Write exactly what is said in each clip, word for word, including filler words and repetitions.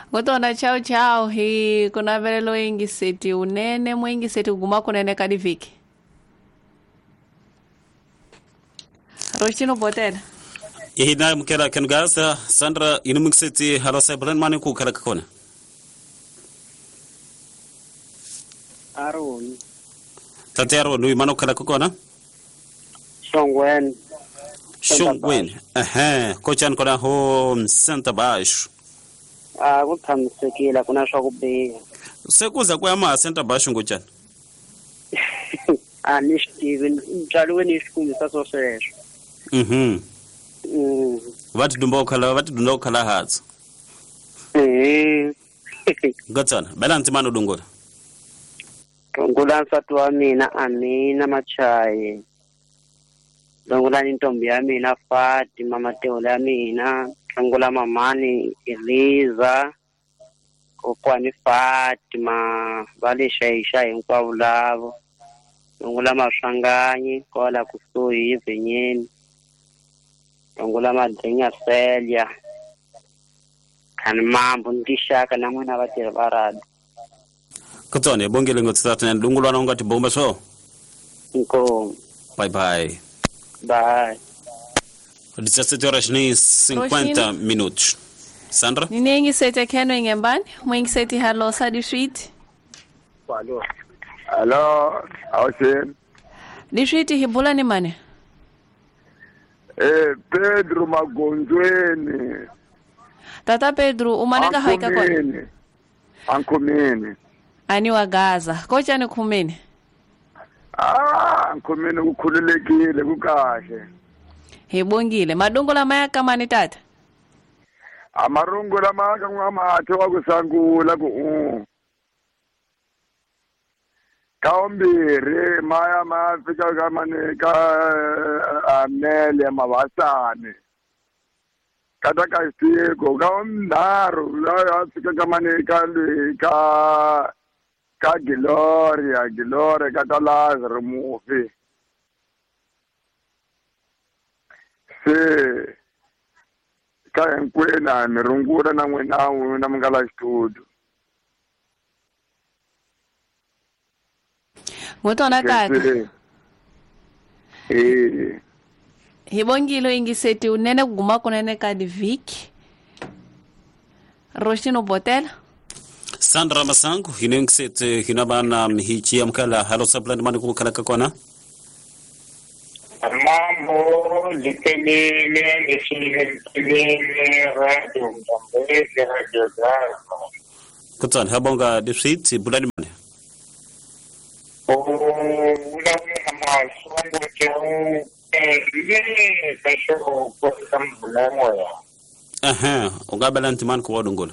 Ngotona chao chao hi kuna vele lo ingiseti unene mwingiseti uguma kunene kadi viki. Rochino botela. Ihina mkela kengasa Sandra inumixeti halosa blan mani ku kala kona. Aron. Tatero nui mano kala kona. Shongwen. Shongwen. Eh kochan kona ho Santa Bash. Ah kuthamsekile kuna shokubika. Sekuza kwa ama Santa Bash ngochan. Ah ni Steven njalo ni sikhulu sasosesho. Mhm. Mm. Vati dumba kala vati dumba kala hats. Eh. Gatsana balance mano dungora. Ngula nsatu wa mina Amina Machayi. Ngula intombi ya mina Fatima Mateo ya mina. Ngula mamani Eliza. Kokwani Fatima balishayisha hinkwavo lavo. Ngula mashanganyi kola kusuyi ivenyeni. Ngula madrinya Celia. Kan mambo ndishaka namwe nabatira barado. Kotone bongele ngotsata ndungulwa na ngati bomba so. Nko. Bye bye. Bye. dezessete horas nem cinquenta minutos. Sandra? Ninengi sete keno ingembani, mwingi sete halosa di street. Hello. Hello, Austin. Di street hibula ni mane? Eh, Pedro Magonzweni. Tata Pedro, umaneka haika kwa? Ankumini. Ani wa Gaza. Kocha ni kumini? Ah, ankumini kukhululekile kukahle. Hebongile. Madungu la maya kama ni tata? Amarungu la maka ngwamathe wakusangula ku u. Kaombiri maya mafika kama ni ka Amelia Mabasane. Kata kasiko kaomdaru la afika kama ni ka ka ka Gloria Gloria kata Lazarus Mufi. Se ka enkwena mirungura na n'wina na mungala studio. Ngotona tata. Eh. Hibongilo ingiseti unene kuguma kunene kadi viki. Roshino botela. Sandra Masango hinengset hinabana mhichi amkala halo saplan mani ku kala kona. Mambo likelele likelele radio mbele radio zako. Kotone habonga district bulani mani. Oh, una mama songo chao eh kasho kwa kambulamo ya. Aha, ungabalanti man ko wodungula.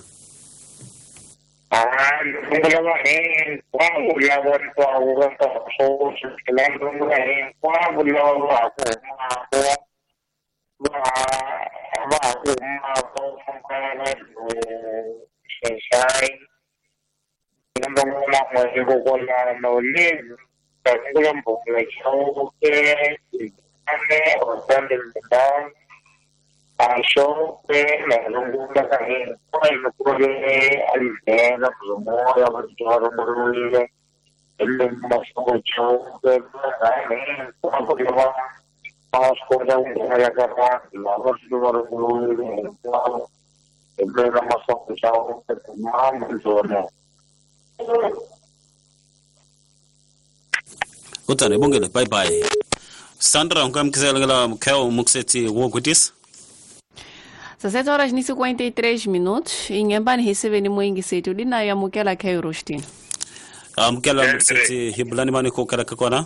Ah, ngula eh kwa ngula won kwa ngula so kila ngula eh kwa ngula wa ko ma ko wa wa ko ma ko kana sai ngula mo ko ko la no le ngula mo la chao ke ane o tande down Aso que la lungura que puede ocurrir al menos como ya va a estar muy el más mucho que va como que va más con un ya que va la va a estar muy el más mucho que más mucho Kotone bongele bye bye. Sandra ungamkisela ngala mkao mukseti wokutis. dezessete horas ni cinquenta e três minutos. Ingembani recebendo mwingi seti udina ya mukela kaya Rostin. Amkala mukseti hibulani mani ku kala kona.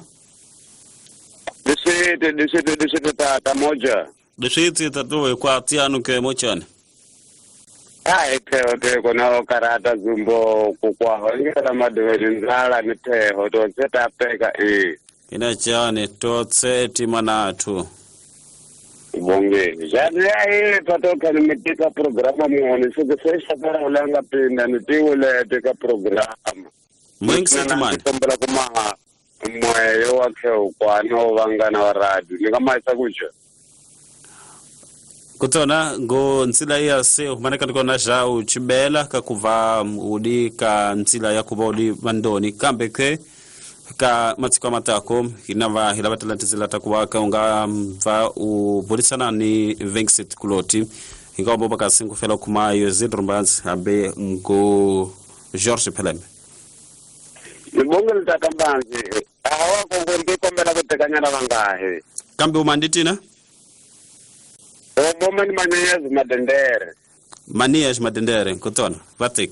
Disete disete disete tata moja. District tatu kwa tianu ke mochane. Ai teo teo kona karata zumbo kukwa ngala madwe nzala niteho to seta peka eh. Ina chane totseti manatu. Bonge. Jane ai patoka nimetika programa muone sio sasa para ulanga penda nitiwele teka programa. Mwingi seti man. Tambala kuma mweyo wake kwa no wangana wa radio. Ni kama isa kucha. kutona ngo ntsila ya se maneka ndiko na ja uchibela ka kuva udi ka ntsila ya kuva udi mandoni kambe ke ka matsiko matako inava hilava talantizila takuwa ka unga va u bolisana ni Vincent Kuloti inga boba ka singu fela kuma Yozid Rumbaz abe ngo George Pelem Ibongo litakambanzi ahawa kongondi kombela kutekanyana vangahe kambe umanditina Omo mani Manias Madendere Manias Madendere kutona vatik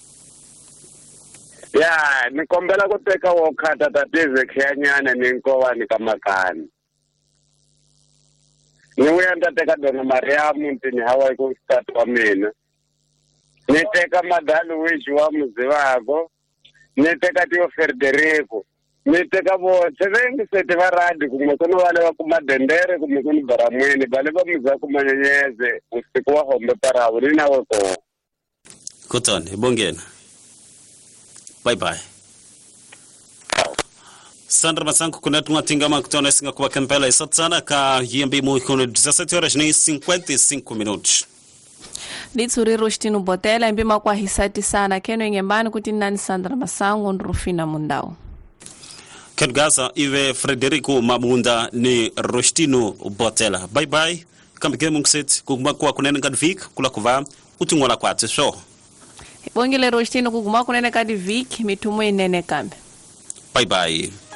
Ya nikombela kuteka wokata tatize khanyana ninkowa nikamakani Niwe ndateka Dona Mariamu ntini hawa iko start wa mina Niteka Madalu wishi wa muzivako Niteka Tio Federico Niteka bo sevengi sete varadi kumkono wale wa kumadendere kumkono baramweni bale ba muza kumanyenyeze usiku wa hombe para ulina wako kutona ibongena bye bye Sandra Masango kuna tungatinga makutona singa kwa kampela isatsana ka yimbi mu ikono dezessete horas nem cinquenta e cinco minutos Litsuri Rostino Botela imbi makwa hisati sana keno ngembani kuti nani Sandra Masango Rufina Mundao Kedgaza ive Frederico Mabunda ni Rostino Botela bye bye kambe mungset kuguma kwa kunene kadvik kula kuva utingola kwatse so Bongile Rostino kuguma kunene kadvik mitumo inene kambe bye bye